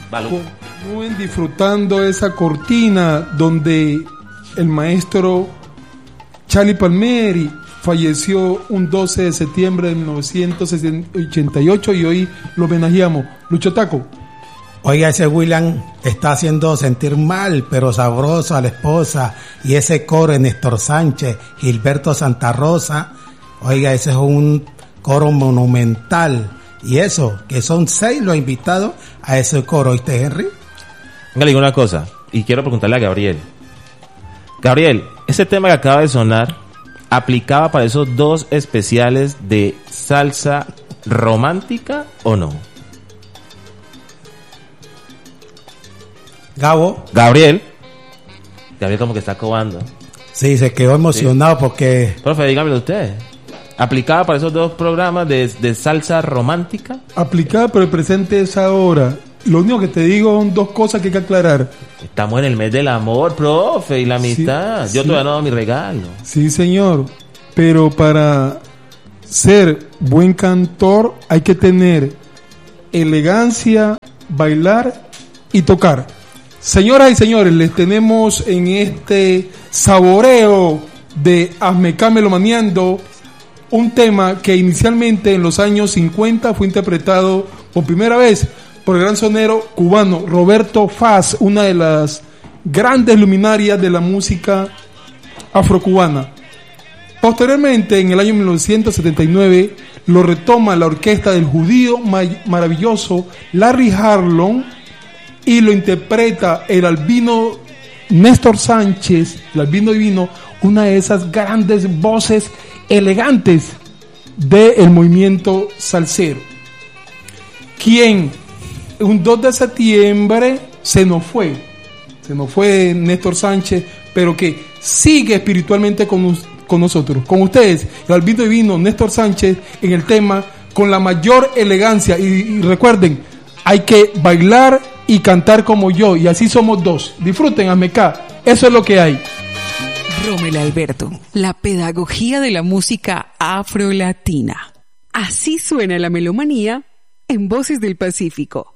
Continúen disfrutando esa cortina donde el maestro Charlie Palmieri falleció un 12 de septiembre de 1988 y hoy lo homenajeamos. Lucho Taco. Oiga, ese William está haciendo sentir mal, pero sabroso a la esposa. Y ese coro de Néstor Sánchez, Gilberto Santa Rosa. Oiga, ese es un coro monumental. Y eso, que son 6 los invitados a ese coro, ¿oíste, Henry? Venga, le digo una cosa, y quiero preguntarle a Gabriel. Gabriel, ese tema que acaba de sonar, ¿aplicaba para esos 2 especiales de salsa romántica o no? Gabriel como que está cobando. Sí, se quedó emocionado porque... Profe, dígamelo usted. ¿Aplicaba para esos 2 programas de salsa romántica? Aplicaba, pero el presente es ahora. Lo único que te digo son 2 cosas que hay que aclarar. Estamos en el mes del amor, profe, y la amistad. Yo todavía no he dado mi regalo. Sí, señor. Pero para ser buen cantor hay que tener elegancia, bailar y tocar. Señoras y señores, les tenemos en este saboreo de Hazme Cámelo Maneando un tema que inicialmente en los años 50 fue interpretado por primera vez por el gran sonero cubano Roberto Faz, una de las grandes luminarias de la música afrocubana. Posteriormente, en el año 1979, lo retoma la orquesta del judío maravilloso Larry Harlow y lo interpreta el albino Néstor Sánchez, el albino divino, una de esas grandes voces elegantes del movimiento salsero, quien un 2 de septiembre se nos fue Néstor Sánchez, pero que sigue espiritualmente con nosotros, con ustedes, el albino divino Néstor Sánchez, en el tema con la mayor elegancia. Y recuerden, hay que bailar y cantar como yo, y así somos 2. Disfruten, Azmeca, eso es lo que hay. Rommel Alberto, la pedagogía de la música afrolatina. Así suena la melomanía en Voces del Pacífico.